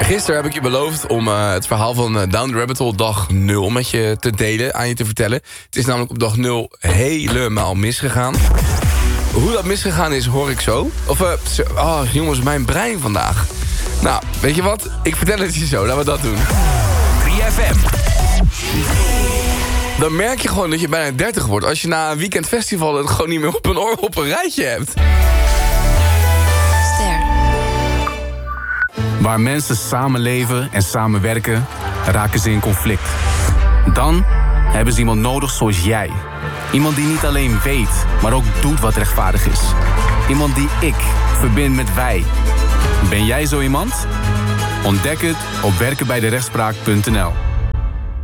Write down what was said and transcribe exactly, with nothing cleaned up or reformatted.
Gisteren heb ik je beloofd om uh, het verhaal van uh, Down the Rabbit Hole dag nul met je te delen, aan je te vertellen. Het is namelijk op dag nul helemaal misgegaan. Hoe dat misgegaan is, hoor ik zo. Of, uh, zo, oh jongens, mijn brein vandaag. Nou, weet je wat? Ik vertel het je zo, laten we dat doen. drie F M. Dan merk je gewoon dat je bijna dertig wordt als je na een weekendfestival het gewoon niet meer op een, oor, op een rijtje hebt. Ster. Waar mensen samenleven en samenwerken, raken ze in conflict. Dan hebben ze iemand nodig zoals jij. Iemand die niet alleen weet, maar ook doet wat rechtvaardig is. Iemand die ik verbind met wij. Ben jij zo iemand? Ontdek het op werken bij de rechtspraak punt n l.